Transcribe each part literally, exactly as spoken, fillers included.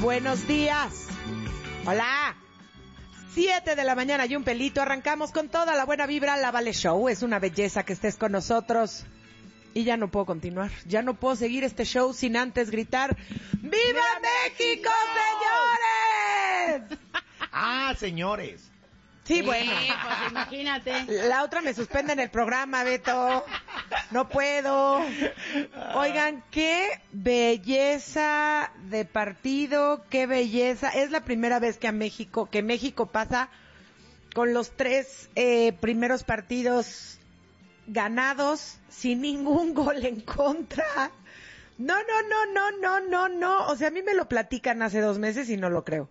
Buenos días. Hola. Siete de la mañana y un pelito. Arrancamos con toda la buena vibra. La Vale Show. Es una belleza que estés con nosotros. Y ya no puedo continuar. Ya no puedo seguir este show sin antes gritar ¡Viva, ¡Viva México, México, señores! Ah, señores. Sí, sí, bueno. Pues imagínate. La otra me suspende en el programa, Beto. No puedo. Oigan, qué belleza de partido, qué belleza. Es la primera vez que a México, que México pasa con los tres eh, primeros partidos ganados sin ningún gol en contra. No, no, no, no, no, no, no. O sea, a mí me lo platican hace dos meses y no lo creo.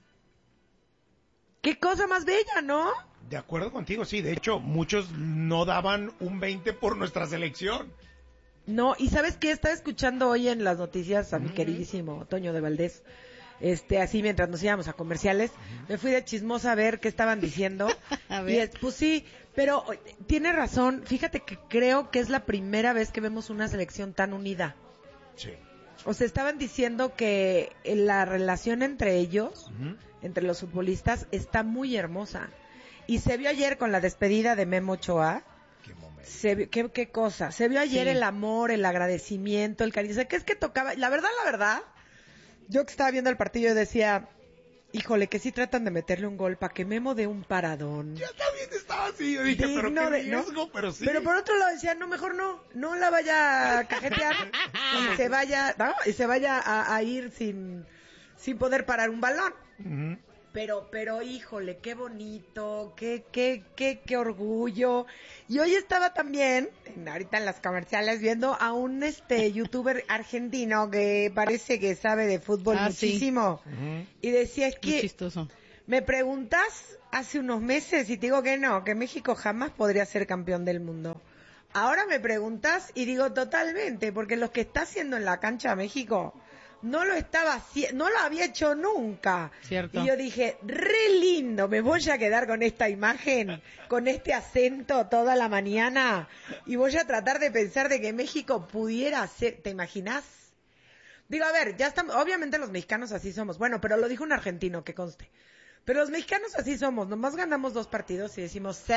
Qué cosa más bella, ¿no? De acuerdo contigo, sí. De hecho, muchos no daban un veinte por nuestra selección. No, y ¿sabes qué? Estaba escuchando hoy en las noticias a mi mm. queridísimo Toño de Valdés, este, así mientras nos íbamos a comerciales, uh-huh. me fui de chismosa a ver qué estaban diciendo. A ver. Y es, pues sí, pero tiene razón. Fíjate que creo que es la primera vez que vemos una selección tan unida. Sí. O sea, estaban diciendo que la relación entre ellos, uh-huh. entre los futbolistas, está muy hermosa. Y se vio ayer con la despedida de Memo Ochoa. Qué momento. Se vio, qué, qué cosa. Se vio ayer sí. el amor, el agradecimiento, el cariño. O sea, que es que tocaba, la verdad, la verdad, yo que estaba viendo el partido decía, híjole, que sí tratan de meterle un gol para que Memo dé un paradón. Ya también estaba así, yo dije, pero qué de, riesgo, ¿no? pero sí. Pero por otro lado decía, no, mejor no, no la vaya a cajetear y se vaya, ¿no? Y se vaya a, a ir sin, sin poder parar un balón. Uh-huh. Pero, pero, híjole, qué bonito, qué, qué, qué, qué orgullo. Y hoy estaba también, ahorita en las comerciales, viendo a un este youtuber argentino que parece que sabe de fútbol ah, muchísimo. Sí. Uh-huh. Y decía, es que, chistoso. Me preguntas hace unos meses y te digo que no, que México jamás podría ser campeón del mundo. Ahora me preguntas y digo totalmente, porque lo que está haciendo en la cancha México no lo estaba haciendo, no lo había hecho nunca. Cierto. Y yo dije, re lindo, me voy a quedar con esta imagen, con este acento toda la mañana y voy a tratar de pensar de que México pudiera ser, ¿te imaginas? Digo, a ver, ya estamos, obviamente los mexicanos así somos, bueno, pero lo dijo un argentino, que conste. Pero los mexicanos así somos, nomás ganamos dos partidos y decimos, ¡sí!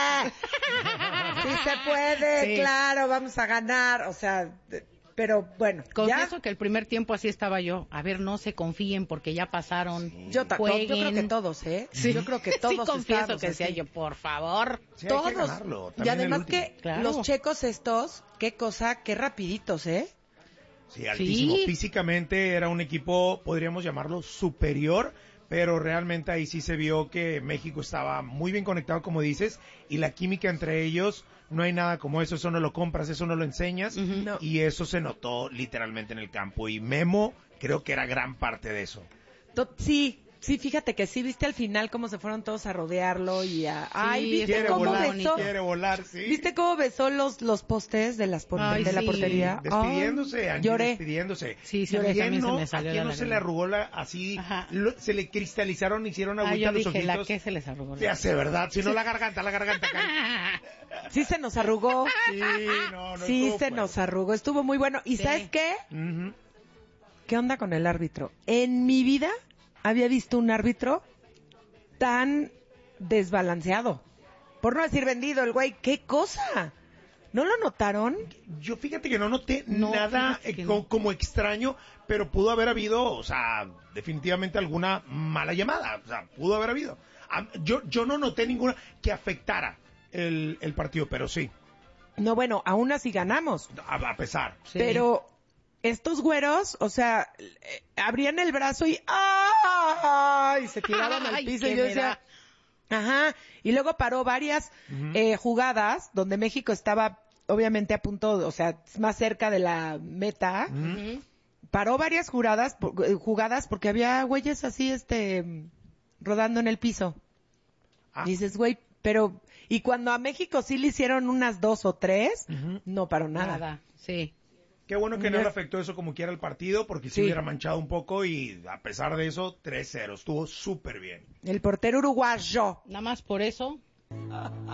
¡Sí se puede! Sí. ¡Claro, vamos a ganar! O sea, pero bueno. Confieso ya... que el primer tiempo así estaba yo. A ver, no se confíen porque ya pasaron. Sí. Yo, yo creo que todos, ¿eh? Sí. Yo creo que todos. Sí, confieso que decía yo, por favor. Sí, todos. Hay que ganarlo. Y además que claro. los checos estos, qué cosa, qué rapiditos, ¿eh? Sí, altísimo. Sí. Físicamente era un equipo, podríamos llamarlo superior, pero realmente ahí sí se vio que México estaba muy bien conectado, como dices, y la química entre ellos, no hay nada como eso, eso no lo compras, eso no lo enseñas, uh-huh. no. y eso se notó literalmente en el campo, y Memo creo que era gran parte de eso. Sí, sí, fíjate que sí, viste al final cómo se fueron todos a rodearlo y a... Sí, ay, ¿viste quiere cómo volar, besó? Quiere volar, sí. ¿Viste cómo besó los, los postes de, las por... ay, de la sí. portería? Despidiéndose, oh, Angie, lloré. despidiéndose. Sí, sí, ¿A quién no, no, se, me ¿a quién no se le arrugó la, así, lo, se le cristalizaron, hicieron agüita ah, los dije, ojitos? ¿la qué se les arrugó? Ya sé, ¿verdad? Si no, la garganta, la garganta. Sí se nos arrugó. Sí, no, no Sí estuvo, se pues. nos arrugó, estuvo muy bueno. ¿Y sí. sabes qué? Uh-huh. ¿Qué onda con el árbitro? En mi vida había visto un árbitro tan desbalanceado. Por no decir vendido, el güey, ¿qué cosa? ¿No lo notaron? Yo fíjate que no noté no, nada eh, no. co- como extraño, pero pudo haber habido, o sea, definitivamente alguna mala llamada, o sea, pudo haber habido. Ah, yo yo no noté ninguna que afectara el, el partido, pero sí. No, bueno, aún así ganamos. A, a pesar. Sí. Pero estos güeros, o sea, eh, abrían el brazo y ¡ay! Y se tiraban al Ay, piso y qué yo me decía, ajá, y luego paró varias Uh-huh. eh, jugadas donde México estaba obviamente a punto, o sea, más cerca de la meta. Uh-huh. Paró varias jugadas, jugadas porque había güeyes así, este, rodando en el piso. Ah. Y dices, güey, pero, y cuando a México sí le hicieron unas dos o tres, Uh-huh. no paró nada. Nada, sí. Qué bueno que no le afectó eso como quiera el partido, porque si Sí. hubiera manchado un poco y a pesar de eso, tres cero. Estuvo súper bien. El portero uruguayo. Nada más por eso.